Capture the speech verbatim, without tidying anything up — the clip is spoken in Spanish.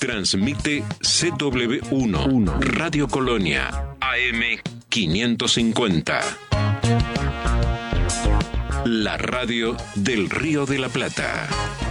Transmite C W uno, Uno. Radio Colonia, A M quinientos cincuenta. La radio del Río de la Plata.